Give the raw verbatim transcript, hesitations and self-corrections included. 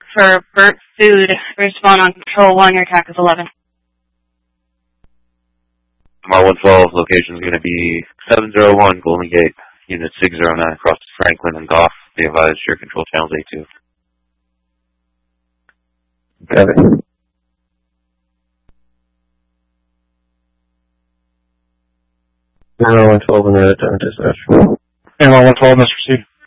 for Burt Food. Respond on Control one, your attack is eleven. M R one twelve, location is going to be seven zero one Golden Gate, Unit six zero nine, across Franklin and Goff. Be advised, your control channels A two. Got it. M R one twelve in the dispatch. M R one twelve must proceed.